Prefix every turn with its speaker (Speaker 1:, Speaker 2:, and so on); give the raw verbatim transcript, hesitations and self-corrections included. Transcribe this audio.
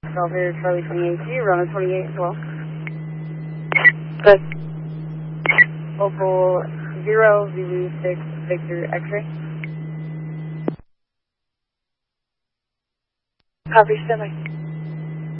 Speaker 1: Golf Air Charlie twenty-eight G, runway twenty-eight as well.
Speaker 2: Good.
Speaker 1: Local zero Zulu six Victor X-ray.
Speaker 2: Copy, standby.